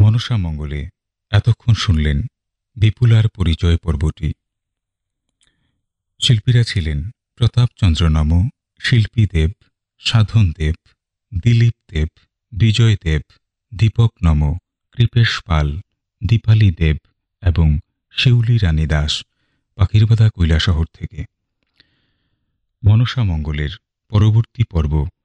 মনসা মঙ্গলে এতক্ষণ শুনলেন বিপুলার পরিচয় পর্বটি। শিল্পীরা ছিলেন প্রতাপচন্দ্র নম, শিল্পী দেব, সাধন দেব, দিলীপ দেব, বিজয় দেব, দীপক নম, কৃপেশ পাল, দীপালি দেব এবং শিউলি রানী দাস পাখিরবাধা কৈলাসহর থেকে। মনসা মঙ্গলের পরবর্তী পর্ব